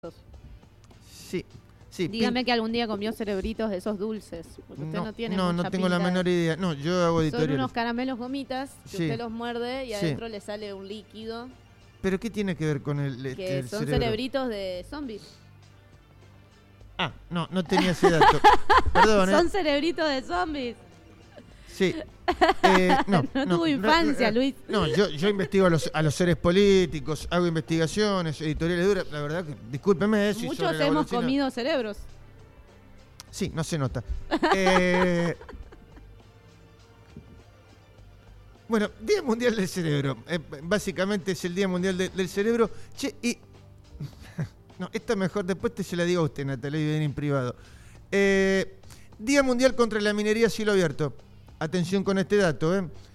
Sí, sí. Dígame que algún día comió cerebritos de esos dulces, porque usted no tiene mucha no tengo la pinta. menor idea. No, yo hago editoriales. Son unos caramelos gomitas que Sí. usted los muerde y Sí. adentro le sale un líquido ¿Pero qué tiene que ver con el que el son cerebro? cerebritos de zombies. Ah, no tenía ese dato. Perdón, Son cerebritos de zombies. Sí. No tuvo infancia, Luis. No, yo investigo a los seres políticos, hago investigaciones, editoriales duras. La verdad que, discúlpeme. Si Muchos sobre la hemos golosina- comido cerebros. Sí, no se nota. Bueno, Día Mundial del Cerebro. Básicamente es el Día Mundial del Cerebro. Che, y... No, esta mejor, después se la digo a usted, Natalia, y bien en privado. Día Mundial contra la minería a cielo abierto. Atención con este dato,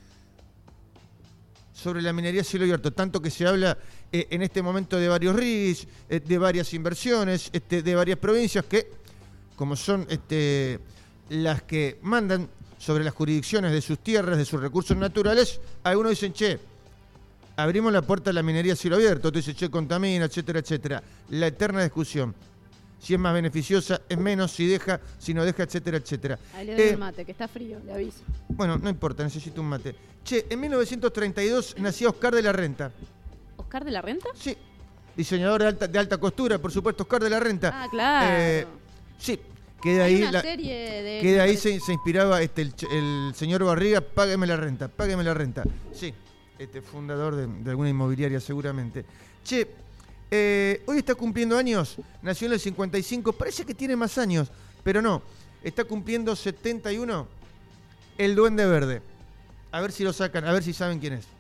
sobre la minería a cielo abierto. Tanto que se habla en este momento de varios RIGs, de varias inversiones, de varias provincias que, como son las que mandan sobre las jurisdicciones de sus tierras, de sus recursos naturales, algunos dicen, che, abrimos la puerta a la minería a cielo abierto, otros dicen, che, contamina, etcétera, etcétera. La eterna discusión. Si es más beneficiosa, es menos, si no deja, etcétera, etcétera. Ahí le doy el mate, que está frío, le aviso. Bueno, no importa, necesito un mate. Che, en 1932 nacía Oscar de la Renta. ¿Oscar de la Renta? Sí, diseñador de alta costura, por supuesto, Oscar de la Renta. Ah, claro. Sí, que de Hay ahí, una serie de... que de ahí se inspiraba el señor Barriga, págueme la renta, págueme la renta. Sí, fundador de alguna inmobiliaria seguramente. Che, hoy está cumpliendo años, nació en el 55, parece que tiene más años, pero no, está cumpliendo 71, el Duende Verde. A ver si lo sacan, a ver si saben quién es.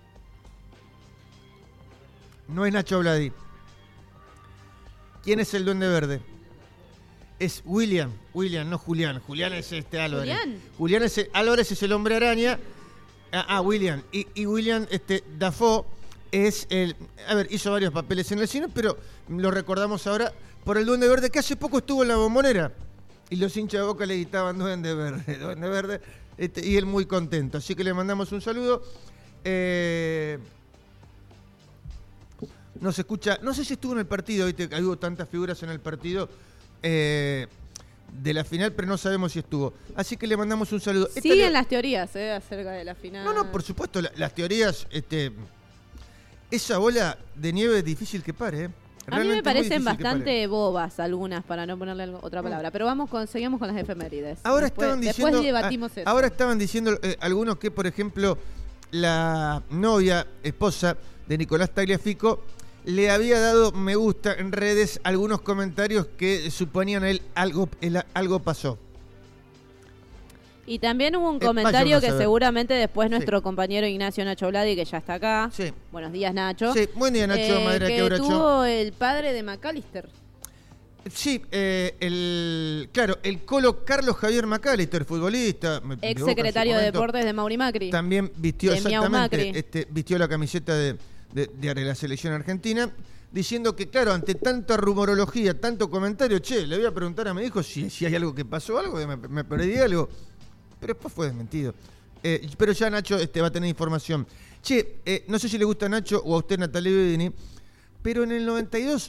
No es Nacho Bladi. ¿Quién es el Duende Verde? Es William, no Julián. Julián es Álvarez. Julián Álvarez es el Hombre Araña. William. Y William Dafoe es hizo varios papeles en el cine, pero lo recordamos ahora por el Duende Verde, que hace poco estuvo en La Bombonera. Y los hinchas de Boca le gritaban Duende Verde, Duende Verde. Y él muy contento. Así que le mandamos un saludo. Nos escucha, no sé si estuvo en el partido, ¿viste? Hubo tantas figuras en el partido de la final, pero no sabemos si estuvo. Así que le mandamos un saludo. Siguen las teorías acerca de la final. No, por supuesto, las teorías, esa bola de nieve es difícil que pare, A mí me parecen bastante bobas algunas, para no ponerle otra palabra. Pero seguimos con las efemérides. Ahora después debatimos eso. Ahora estaban diciendo algunos que, por ejemplo, la novia, esposa de Nicolás Tagliafico, le había dado me gusta en redes algunos comentarios que suponían algo pasó. Y también hubo un comentario que seguramente después nuestro compañero Ignacio Nacho Bladi, que ya está acá. Sí. Buenos días, Nacho. Sí, buen día, Nacho. Madera que Quebracho. tuvo el padre de McAllister. Sí, el Colo Carlos Javier McAllister, futbolista. Ex secretario de Deportes de Mauri Macri. También vistió de exactamente, vistió la camiseta de la selección argentina, diciendo que, claro, ante tanta rumorología, tanto comentario, le voy a preguntar a mi hijo si hay algo que pasó, algo, me perdí algo. Pero después fue desmentido. Pero ya Nacho va a tener información. No sé si le gusta a Nacho o a usted, Natalia Bedini, pero en el 92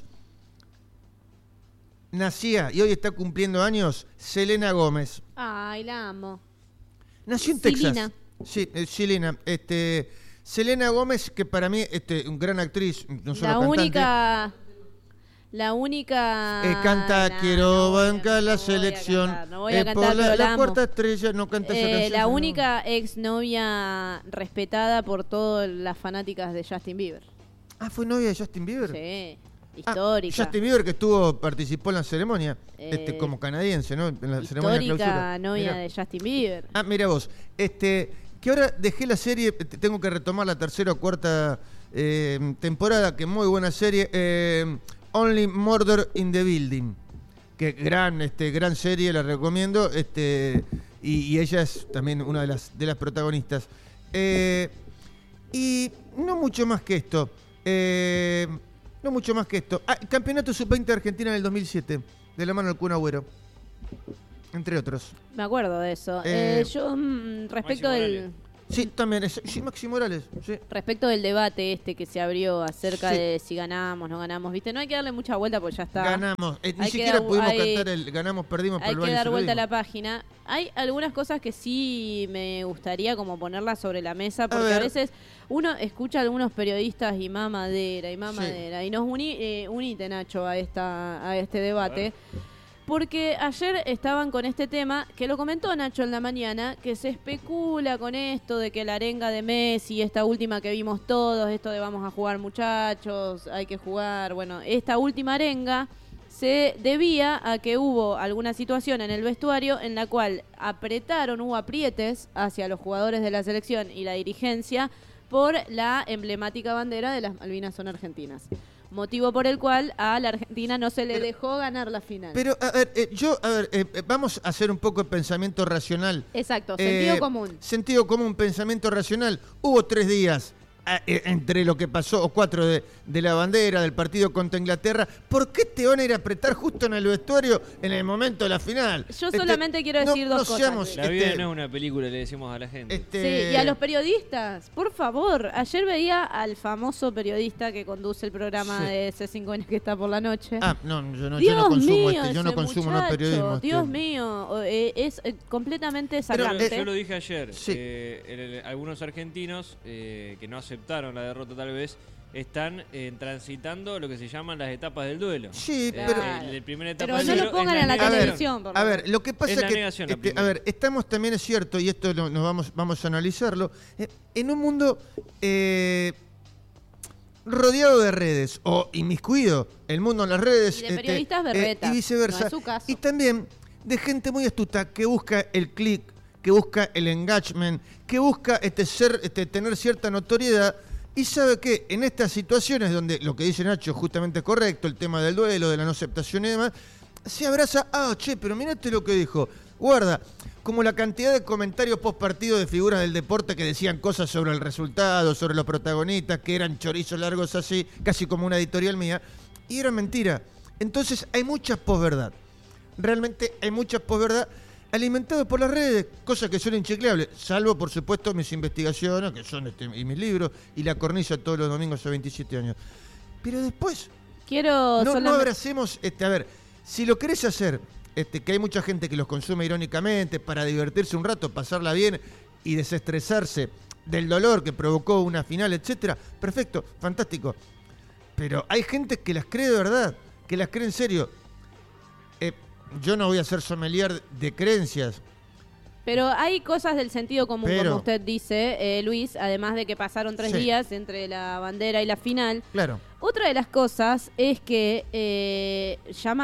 nacía, y hoy está cumpliendo años, Selena Gómez. Ay, la amo. Nació en Texas. Sí, Selena. Selena Gómez, que para mí una gran actriz, no solo cantante. La única... canta Quiero bancar la selección. No voy a cantar, por pero la cuarta estrella, no canta esa canción. La única exnovia respetada por todas las fanáticas de Justin Bieber. ¿Fue novia de Justin Bieber? Sí, histórica. Justin Bieber que participó en la ceremonia, como canadiense, ¿no? En la ceremonia de clausura. Histórica novia de Justin Bieber. Mira vos, que ahora dejé la serie, tengo que retomar la tercera o cuarta temporada, que muy buena serie, Only Murder in the Building, que gran serie, la recomiendo, y ella es también una de las protagonistas. Y no mucho más que esto. Campeonato Sub-20 de Argentina en el 2007, de la mano del Kun Agüero, entre otros. Me acuerdo de eso. Yo, respecto del... Sí, también. Sí, Maxi Morales. Sí. Respecto del debate que se abrió acerca de si ganamos, no ganamos, ¿viste? No hay que darle mucha vuelta porque ya está. Ganamos. Ni siquiera pudimos cantar el ganamos, perdimos. Hay que dar vuelta a la página. Hay algunas cosas que sí me gustaría como ponerlas sobre la mesa, porque a veces uno escucha a algunos periodistas y mamadera, y nos unite, Nacho, a este debate. Porque ayer estaban con este tema, que lo comentó Nacho en la mañana, que se especula con esto de que la arenga de Messi, esta última que vimos todos, esto de vamos a jugar muchachos, hay que jugar, bueno, esta última arenga se debía a que hubo alguna situación en el vestuario en la cual hubo aprietes hacia los jugadores de la selección y la dirigencia por la emblemática bandera de las Malvinas son argentinas. Motivo por el cual a la Argentina no se le dejó ganar la final. Pero, vamos a hacer un poco de pensamiento racional. Exacto, sentido común. Sentido común, pensamiento racional. Hubo 3 días entre lo que pasó, o 4 de la bandera, del partido contra Inglaterra. ¿Por qué te van a ir a apretar justo en el vestuario en el momento de la final? Yo solamente quiero decir dos cosas. La vida no es una película, le decimos a la gente. Sí, y a los periodistas, por favor. Ayer veía al famoso periodista que conduce el programa de C5N que está por la noche. No, yo no consumo yo no consumo muchacho, periodismo. Dios mío, es completamente sacante. Yo lo dije ayer, algunos argentinos que no aceptaron la derrota tal vez, están transitando lo que se llaman las etapas del duelo. Sí, pero la primera etapa pero del no duelo lo pongan en la televisión. A ver, lo que pasa es que estamos también, es cierto, y esto nos vamos a analizarlo, en un mundo rodeado de redes o inmiscuido el mundo en las redes y de periodistas berretas, y viceversa, no es su caso. Y también de gente muy astuta que busca el click, que busca el engagement, que busca tener cierta notoriedad. Y sabe que en estas situaciones donde lo que dice Nacho es justamente correcto, el tema del duelo, de la no aceptación y demás, se abraza, pero mirate lo que dijo. Guarda, como la cantidad de comentarios post partido de figuras del deporte que decían cosas sobre el resultado, sobre los protagonistas, que eran chorizos largos así, casi como una editorial mía, y era mentira. Entonces hay mucha posverdad. Realmente hay mucha posverdad alimentado por las redes, cosas que son inchecleables, salvo por supuesto mis investigaciones, que son y mis libros, y la cornisa todos los domingos hace 27 años. Pero después, no abracemos, si lo querés hacer, que hay mucha gente que los consume irónicamente, para divertirse un rato, pasarla bien y desestresarse del dolor que provocó una final, etcétera, perfecto, fantástico. Pero hay gente que las cree de verdad, que las cree en serio. Yo no voy a ser sommelier de creencias. Pero hay cosas del sentido común, como usted dice, Luis, además de que pasaron 3 días entre la bandera y la final. Claro. Otra de las cosas es que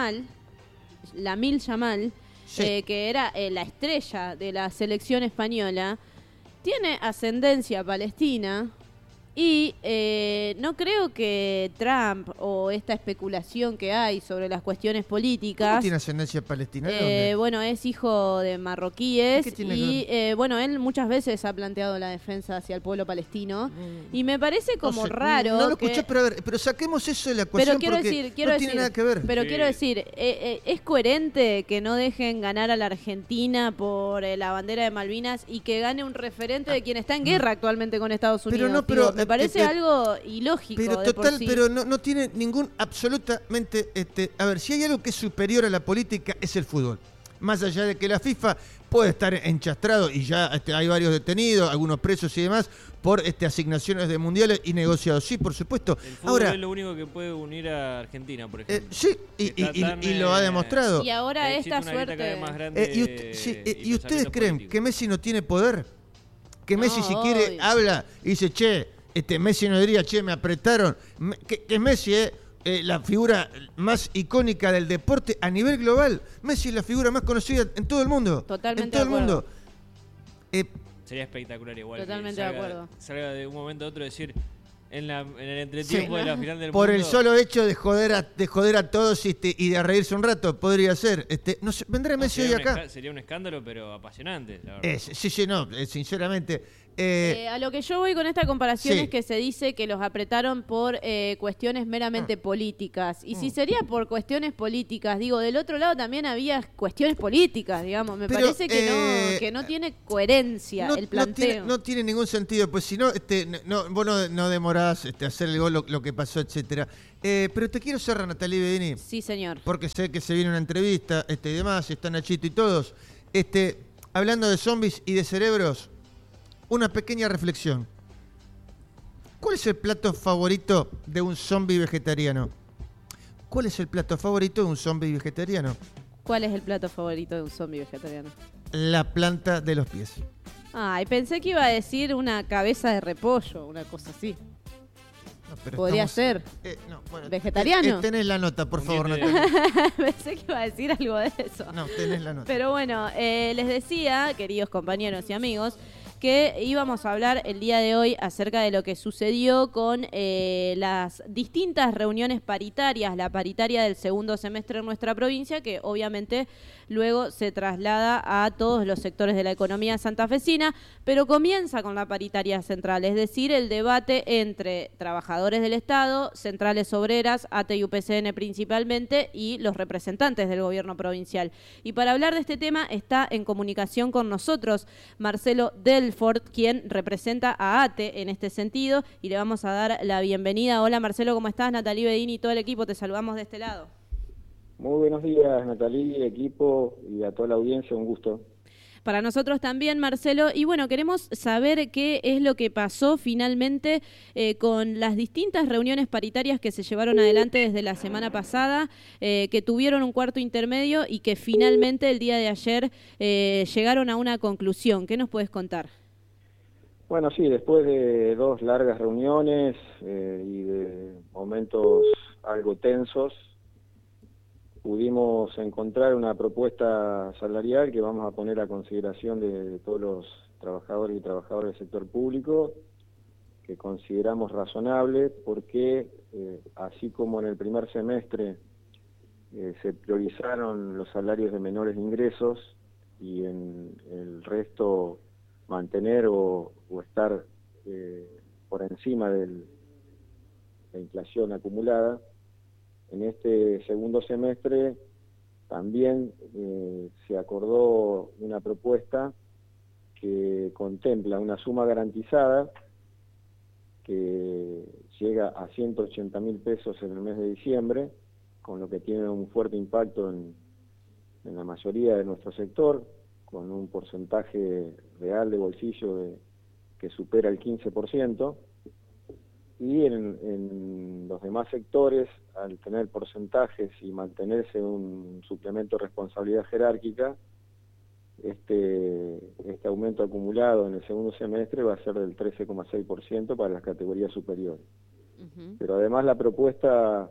Lamine Yamal, que era la estrella de la selección española, tiene ascendencia palestina. Y no creo que Trump o esta especulación que hay sobre las cuestiones políticas... ¿Cómo tiene ascendencia palestina? Bueno, es hijo de marroquíes y él muchas veces ha planteado la defensa hacia el pueblo palestino y me parece como raro... No lo escuché, pero saquemos eso de la ecuación porque no tiene nada que ver. Pero quiero decir, ¿es coherente que no dejen ganar a la Argentina por la bandera de Malvinas y que gane un referente de quien está en guerra actualmente con Estados Unidos? Me parece algo ilógico. Pero total, pero no tiene ningún absolutamente. Si hay algo que es superior a la política es el fútbol. Más allá de que la FIFA puede estar enchastrado y ya hay varios detenidos, algunos presos y demás por asignaciones de mundiales y negociados. Sí, por supuesto. El fútbol es lo único que puede unir a Argentina, por ejemplo. Sí, y lo ha demostrado. Y ahora esta suerte. ¿Y ustedes creen que Messi no tiene poder? Que Messi si quiere habla y dice, Messi no diría, me apretaron. Que Messi es la figura más icónica del deporte a nivel global. Messi es la figura más conocida en todo el mundo. Totalmente en todo de acuerdo. El mundo. Sería espectacular igual. Totalmente de acuerdo. Salga de un momento a otro decir, en el entretiempo de la final del por mundo. El solo hecho de joder a todos y de reírse un rato, podría ser. No sé, vendrá Messi hoy acá. Sería un escándalo, pero apasionante, la verdad. Sinceramente. A lo que yo voy con esta comparación Sí. es que se dice que los apretaron por cuestiones meramente políticas. Y si sería por cuestiones políticas, digo, del otro lado también había cuestiones políticas, digamos. Me Pero, parece que no tiene coherencia el planteo. No tiene ningún sentido, pues si no, vos no demorás hacer el gol, lo que pasó, etcétera. Pero te quiero cerrar, Natalie Bedini, Sí, señor. porque sé que se viene una entrevista y demás, está Nachito y todos. Hablando de zombies y de cerebros, una pequeña reflexión. ¿Cuál es el plato favorito de un zombie vegetariano? ¿Cuál es el plato favorito de un zombie vegetariano? ¿Cuál es el plato favorito de un zombie vegetariano? La planta de los pies. Ay, pensé que iba a decir una cabeza de repollo, una cosa así. No, pero Podría ser. Bueno, ¿Vegetariano? Tenés la nota, por favor, Tiene- Natalia. Pensé que iba a decir algo de eso. No, tenés la nota. Pero bueno, les decía, queridos compañeros y amigos, que íbamos a hablar el día de hoy acerca de lo que sucedió con las distintas reuniones paritarias, la paritaria del segundo semestre en nuestra provincia, que obviamente luego se traslada a todos los sectores de la economía santafesina, pero comienza con la paritaria central, es decir, el debate entre trabajadores del Estado, centrales obreras, ATE y UPCN principalmente, y los representantes del gobierno provincial. Y para hablar de este tema está en comunicación con nosotros Marcelo Delfort, quien representa a ATE en este sentido, y le vamos a dar la bienvenida. Hola Marcelo, ¿cómo estás? Natalie Bedini y todo el equipo, te saludamos de este lado. Muy buenos días, Natalie, equipo y a toda la audiencia, un gusto. Para nosotros también, Marcelo. Y bueno, queremos saber qué es lo que pasó finalmente con las distintas reuniones paritarias que se llevaron adelante desde la semana pasada, que tuvieron un cuarto intermedio y que finalmente el día de ayer llegaron a una conclusión. ¿Qué nos puedes contar? Bueno, sí, después de 2 largas reuniones y de momentos algo tensos, pudimos encontrar una propuesta salarial que vamos a poner a consideración de todos los trabajadores y trabajadoras del sector público, que consideramos razonable porque así como en el primer semestre se priorizaron los salarios de menores ingresos y en el resto mantener o estar por encima de la inflación acumulada, en este segundo semestre también se acordó una propuesta que contempla una suma garantizada que llega a 180.000 pesos en el mes de diciembre, con lo que tiene un fuerte impacto en la mayoría de nuestro sector, con un porcentaje real de bolsillo que supera el 15%. Y en los demás sectores, al tener porcentajes y mantenerse un suplemento de responsabilidad jerárquica, este aumento acumulado en el segundo semestre va a ser del 13,6% para las categorías superiores. Pero además la propuesta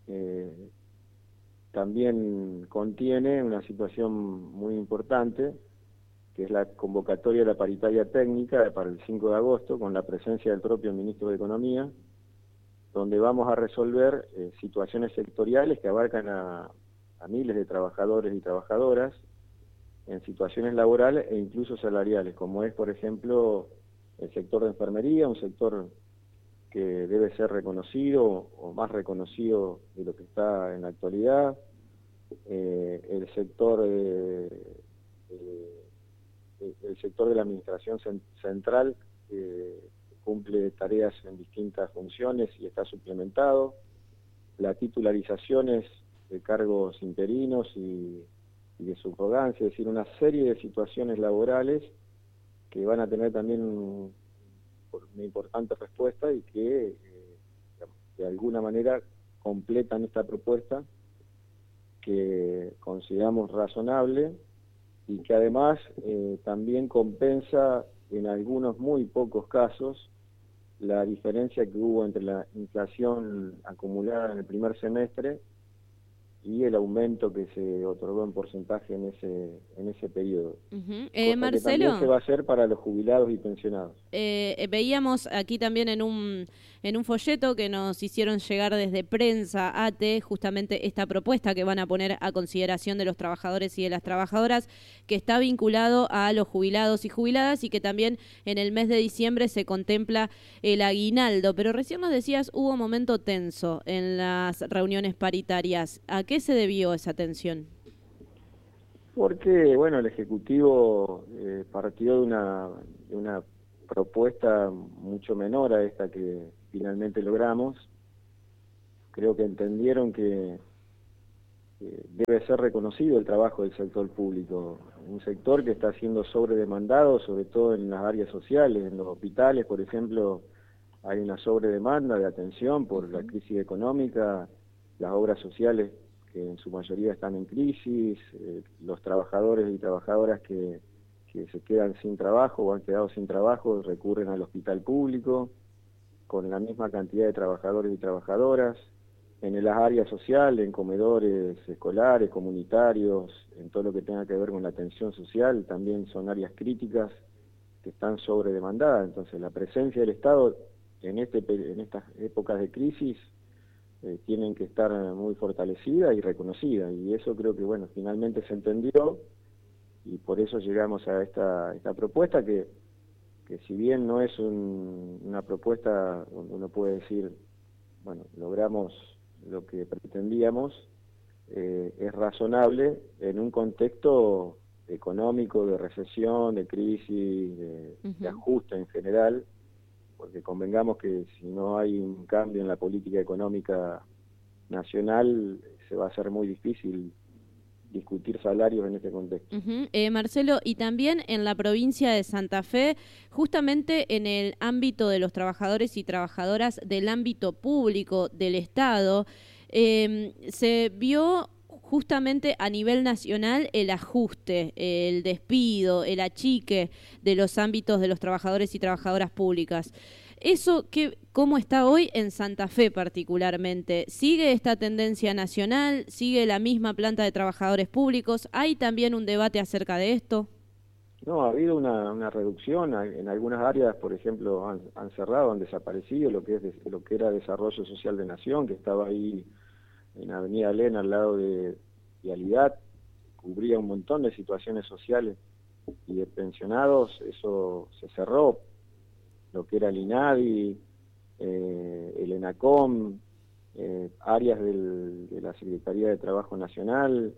también contiene una situación muy importante, que es la convocatoria de la paritaria técnica para el 5 de agosto, con la presencia del propio Ministro de Economía, donde vamos a resolver situaciones sectoriales que abarcan a miles de trabajadores y trabajadoras en situaciones laborales e incluso salariales, como es, por ejemplo, el sector de enfermería, un sector que debe ser reconocido o más reconocido de lo que está en la actualidad, el sector de la administración central, cumple tareas en distintas funciones y está suplementado, las titularizaciones de cargos interinos y de subrogancia, es decir, una serie de situaciones laborales que van a tener también una importante respuesta y que de alguna manera completan esta propuesta que consideramos razonable y que además también compensa en algunos muy pocos casos la diferencia que hubo entre la inflación acumulada en el primer semestre y el aumento que se otorgó en porcentaje en ese periodo. Marcelo, que también se va a hacer para los jubilados y pensionados. Veíamos aquí también en un folleto que nos hicieron llegar desde Prensa ATE justamente esta propuesta que van a poner a consideración de los trabajadores y de las trabajadoras, que está vinculado a los jubilados y jubiladas, y que también en el mes de diciembre se contempla el aguinaldo. Pero recién nos decías, hubo un momento tenso en las reuniones paritarias. ¿A qué se debió esa tensión? Porque, bueno, el Ejecutivo partió de una propuesta mucho menor a esta que finalmente logramos. Creo que entendieron que debe ser reconocido el trabajo del sector público, un sector que está siendo sobredemandado, sobre todo en las áreas sociales, en los hospitales, por ejemplo, hay una sobredemanda de atención por la crisis económica, las obras sociales que en su mayoría están en crisis, los trabajadores y trabajadoras que se quedan sin trabajo o han quedado sin trabajo recurren al hospital público, con la misma cantidad de trabajadores y trabajadoras. En las áreas sociales, en comedores escolares, comunitarios, en todo lo que tenga que ver con la atención social, también son áreas críticas que están sobredemandadas. Entonces, la presencia del Estado en estas épocas de crisis tienen que estar muy fortalecida y reconocida, y eso creo que, bueno, finalmente se entendió, y por eso llegamos a esta propuesta que si bien no es una propuesta donde uno puede decir, bueno, logramos lo que pretendíamos, es razonable en un contexto económico, de recesión, de crisis, de ajuste en general, porque convengamos que si no hay un cambio en la política económica nacional, se va a hacer muy difícil discutir salarios en este contexto. Marcelo, y también en la provincia de Santa Fe, justamente en el ámbito de los trabajadores y trabajadoras del ámbito público del Estado, se vio justamente a nivel nacional el ajuste, el despido, el achique de los ámbitos de los trabajadores y trabajadoras públicas. ¿Eso cómo está hoy en Santa Fe particularmente? ¿Sigue esta tendencia nacional? ¿Sigue la misma planta de trabajadores públicos? ¿Hay también un debate acerca de esto? No, ha habido una reducción. En algunas áreas, por ejemplo, han cerrado, han desaparecido lo que era Desarrollo Social de Nación, que estaba ahí en Avenida Elena, al lado de Vialidad, cubría un montón de situaciones sociales y de pensionados. Eso se cerró. Lo que era el INADI, el ENACOM, áreas de la Secretaría de Trabajo Nacional,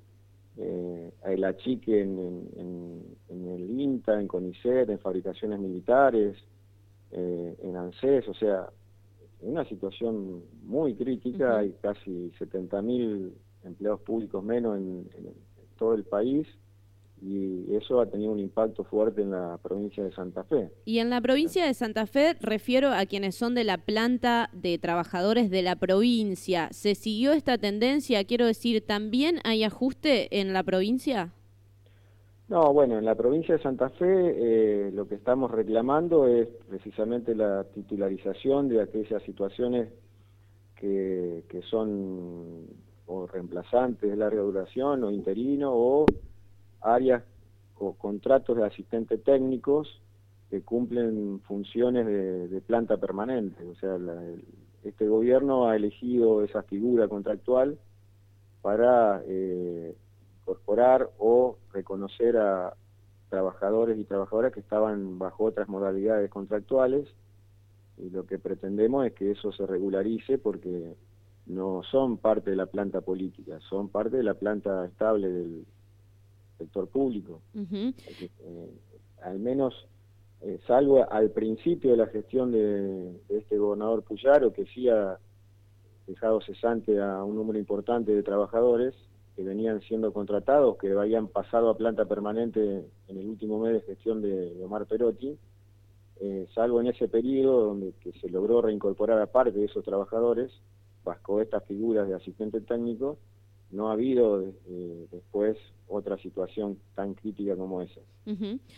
el achique en el INTA, en CONICET, en fabricaciones militares, en ANSES, o sea, en una situación muy crítica. Hay casi 70.000 empleados públicos menos en todo el país, y eso ha tenido un impacto fuerte en la provincia de Santa Fe. Y en la provincia de Santa Fe, refiero a quienes son de la planta de trabajadores de la provincia. ¿Se siguió esta tendencia? Quiero decir, ¿también hay ajuste en la provincia? No, bueno, en la provincia de Santa Fe lo que estamos reclamando es precisamente la titularización de aquellas situaciones que son o reemplazantes de larga duración o interino, o áreas o contratos de asistentes técnicos que cumplen funciones de planta permanente. O sea, este gobierno ha elegido esa figura contractual para incorporar o reconocer a trabajadores y trabajadoras que estaban bajo otras modalidades contractuales, y lo que pretendemos es que eso se regularice, porque no son parte de la planta política, son parte de la planta estable del sector público. Al menos, salvo al principio de la gestión de este gobernador Puyaro, que sí ha dejado cesante a un número importante de trabajadores que venían siendo contratados, que habían pasado a planta permanente en el último mes de gestión de Omar Perotti, salvo en ese periodo donde que se logró reincorporar a parte de esos trabajadores bajo estas figuras de asistente técnico, no ha habido después otra situación tan crítica como esa.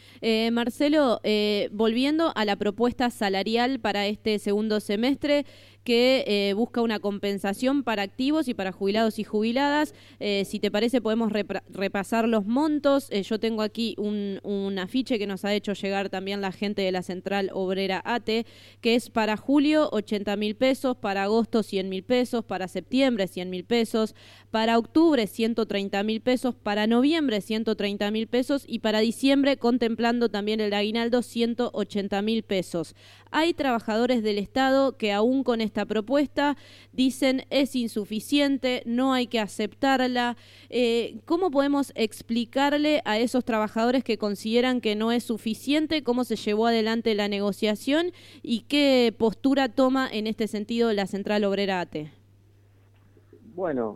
Marcelo, volviendo a la propuesta salarial para este segundo semestre, que busca una compensación para activos y para jubilados y jubiladas. Si te parece, podemos repasar los montos. Yo tengo aquí un afiche que nos ha hecho llegar también la gente de la Central Obrera ATE, que es para julio 80.000 pesos, para agosto 100.000 pesos, para septiembre 100.000 pesos, para octubre 130.000 pesos, para noviembre 130.000 pesos y para diciembre, contemplando también el aguinaldo, 180.000 pesos. Hay trabajadores del Estado que aún con esta propuesta dicen es insuficiente, no hay que aceptarla. ¿Cómo podemos explicarle a esos trabajadores que consideran que no es suficiente cómo se llevó adelante la negociación y qué postura toma en este sentido la Central Obrera ATE? Bueno,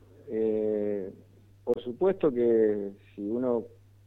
por supuesto que si uno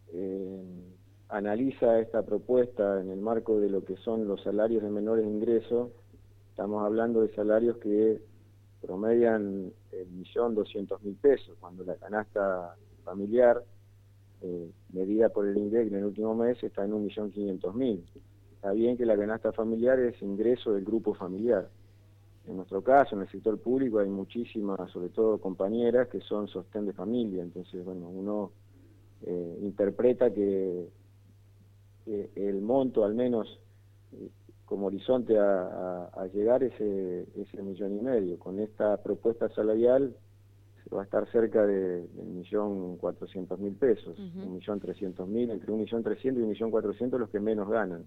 analiza esta propuesta en el marco de lo que son los salarios de menores ingresos, estamos hablando de salarios que promedian 1.200.000 pesos, cuando la canasta familiar, medida por el INDEC en el último mes, está en 1.500.000. Está bien que la canasta familiar es ingreso del grupo familiar. En nuestro caso, en el sector público, hay muchísimas, sobre todo compañeras, que son sostén de familia. Entonces, bueno, uno interpreta que el monto, al menos como horizonte a llegar, es el 1,5 millones. Con esta propuesta salarial se va a estar cerca de 1.400.000 pesos, 1.300.000, entre 1.300.000 y 1.400.000 los que menos ganan.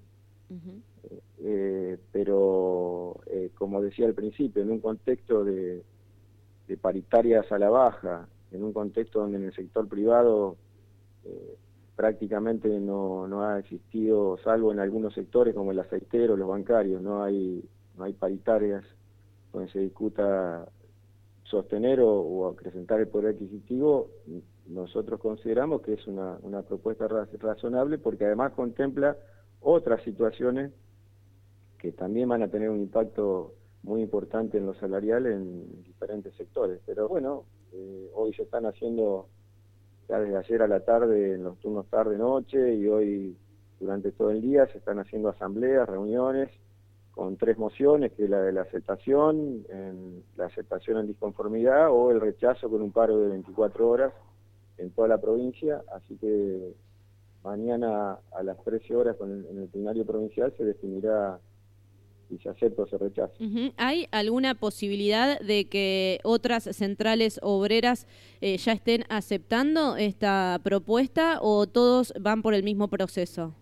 Pero como decía al principio, en un contexto de paritarias a la baja, en un contexto donde en el sector privado prácticamente no ha existido, salvo en algunos sectores como el aceitero, los bancarios, no hay paritarias donde se discuta sostener o acrecentar el poder adquisitivo. Nosotros consideramos que es una propuesta razonable, porque además contempla otras situaciones que también van a tener un impacto muy importante en lo salarial en diferentes sectores. Pero bueno, hoy se están haciendo, ya desde ayer a la tarde, en los turnos tarde-noche, y hoy durante todo el día se están haciendo asambleas, reuniones, con 3 mociones, que es la de la aceptación en disconformidad, o el rechazo con un paro de 24 horas en toda la provincia. Así que mañana a las 13 horas en el plenario provincial se definirá si se acepta o se rechaza. ¿Hay alguna posibilidad de que otras centrales obreras ya estén aceptando esta propuesta, o todos van por el mismo proceso?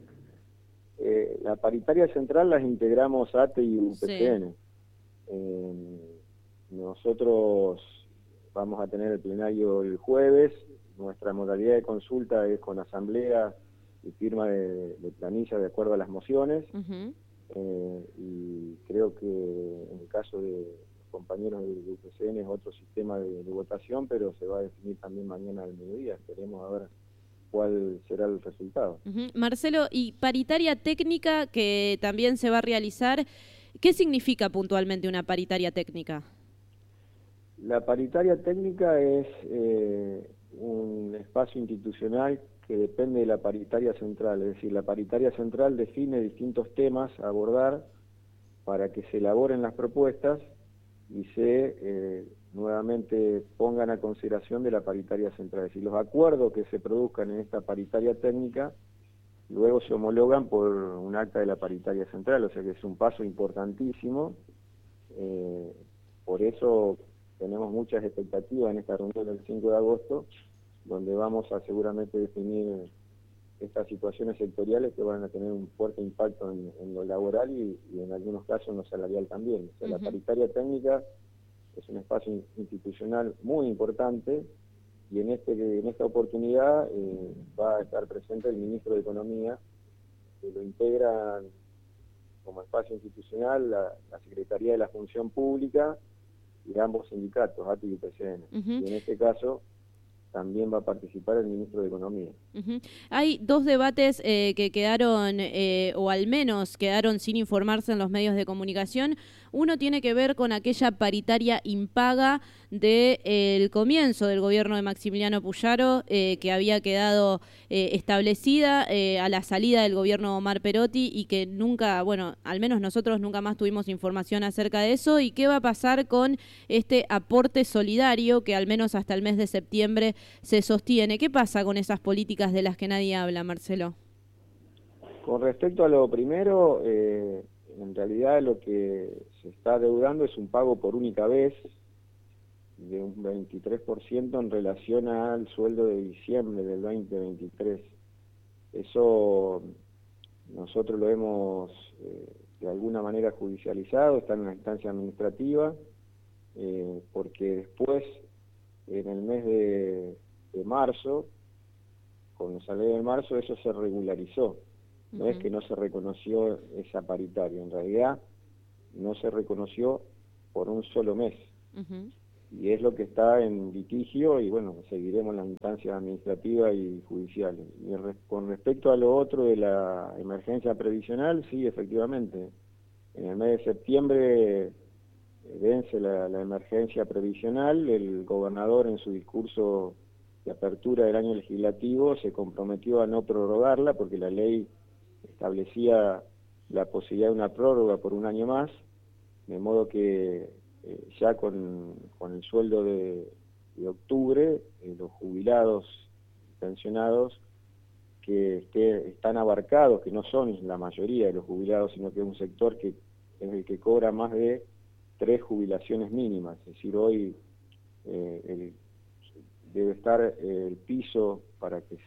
La paritaria central las integramos ATE y UPCN. Sí. Nosotros vamos a tener el plenario el jueves. Nuestra modalidad de consulta es con asamblea y firma de planilla de acuerdo a las mociones. Y creo que en el caso de los compañeros de UPCN es otro sistema de votación, pero se va a definir también mañana al mediodía. Esperemos a ver cuál será el resultado. Marcelo, y paritaria técnica que también se va a realizar, ¿qué significa puntualmente una paritaria técnica? La paritaria técnica es un espacio institucional que depende de la paritaria central, es decir, la paritaria central define distintos temas a abordar para que se elaboren las propuestas y se nuevamente pongan a consideración de la paritaria central. Es decir, los acuerdos que se produzcan en esta paritaria técnica luego se homologan por un acta de la paritaria central, o sea que es un paso importantísimo. Por eso tenemos muchas expectativas en esta reunión del 5 de agosto, donde vamos a seguramente definir estas situaciones sectoriales que van a tener un fuerte impacto en lo laboral y en algunos casos en lo salarial también. O sea, la paritaria técnica es un espacio institucional muy importante, y en esta oportunidad va a estar presente el ministro de Economía, que lo integran como espacio institucional la Secretaría de la Función Pública y ambos sindicatos, ATE y UPCN. Y en este caso también va a participar el ministro de Economía. Hay dos debates que quedaron, o al menos quedaron sin informarse en los medios de comunicación. Uno tiene que ver con aquella paritaria impaga del comienzo del gobierno de Maximiliano Puyaro, que había quedado establecida a la salida del gobierno de Omar Perotti y que nunca, bueno, al menos nosotros nunca más tuvimos información acerca de eso. ¿Y qué va a pasar con este aporte solidario que al menos hasta el mes de septiembre se sostiene? ¿Qué pasa con esas políticas de las que nadie habla, Marcelo? Con respecto a lo primero, en realidad lo que se está adeudando es un pago por única vez de un 23% en relación al sueldo de diciembre del 2023. Eso nosotros lo hemos de alguna manera judicializado, está en una instancia administrativa, porque después, en el mes de marzo, con la ley de marzo, eso se regularizó. No es que no se reconoció esa paritaria, en realidad no se reconoció por un solo mes. Y es lo que está en litigio y bueno, seguiremos las instancias administrativas y judiciales. Y con respecto a lo otro de la emergencia previsional, sí, efectivamente, en el mes de septiembre vence la emergencia previsional. El gobernador en su discurso de apertura del año legislativo se comprometió a no prorrogarla porque la ley establecía la posibilidad de una prórroga por un año más, de modo que ya con el sueldo de octubre, los jubilados pensionados que están abarcados, que no son la mayoría de los jubilados, sino que es un sector que es el que cobra más de 3 jubilaciones mínimas, es decir, hoy debe estar el piso para que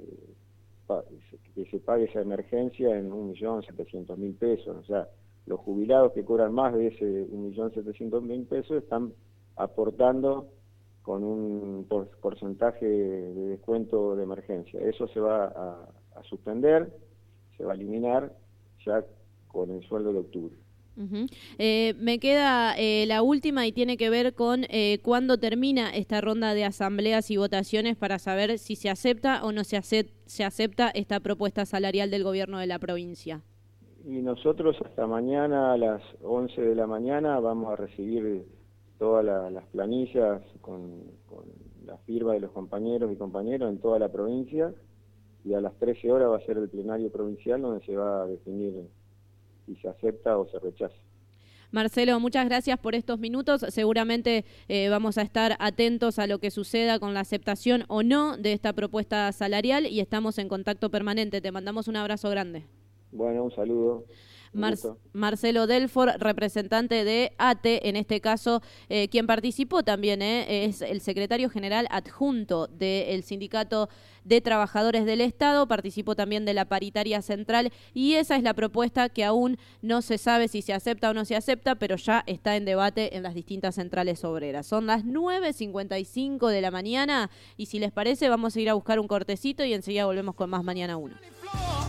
se pague esa emergencia en 1.700.000 pesos. O sea, los jubilados que cobran más de ese 1.700.000 pesos están aportando con un porcentaje de descuento de emergencia. Eso se va a suspender, se va a eliminar ya con el sueldo de octubre. Me queda la última y tiene que ver con cuándo termina esta ronda de asambleas y votaciones para saber si se acepta o no se acepta esta propuesta salarial del gobierno de la provincia. Y nosotros hasta mañana a las 11 de la mañana vamos a recibir todas las planillas con la firma de los compañeros y compañeras en toda la provincia y a las 13 horas va a ser el plenario provincial donde se va a definir si se acepta o se rechaza. Marcelo, muchas gracias por estos minutos. Seguramente vamos a estar atentos a lo que suceda con la aceptación o no de esta propuesta salarial y estamos en contacto permanente. Te mandamos un abrazo grande. Bueno, un saludo. Marcelo Delfor, representante de ATE, en este caso, quien participó también, es el secretario general adjunto del Sindicato de Trabajadores del Estado, participó también de la paritaria central y esa es la propuesta que aún no se sabe si se acepta o no se acepta, pero ya está en debate en las distintas centrales obreras. Son las 9:55 de la mañana y si les parece vamos a ir a buscar un cortecito y enseguida volvemos con más Mañana 1.